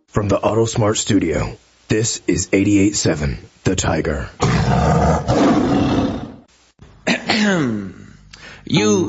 From the AutoSmart Studio, this is 88.7 The Tiger. You